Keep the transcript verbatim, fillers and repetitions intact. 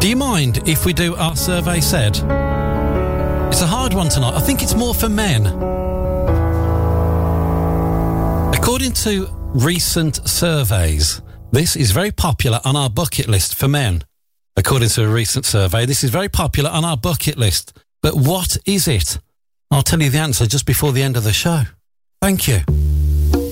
Do you mind if we do Our Survey Said? It's a hard one tonight. I think it's more for men. According to recent surveys, this is very popular on our bucket list for men. According to a recent survey, this is very popular on our bucket list. But what is it? I'll tell you the answer just before the end of the show. Thank you.